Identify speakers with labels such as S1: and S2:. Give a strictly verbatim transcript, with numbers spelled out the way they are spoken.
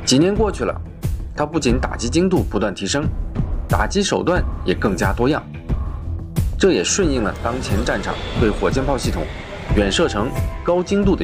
S1: 几年过去了，它不仅打击精度不断提升，打击手段也更加多样。这也顺应了当前战场对火箭炮系统远射程、高精度的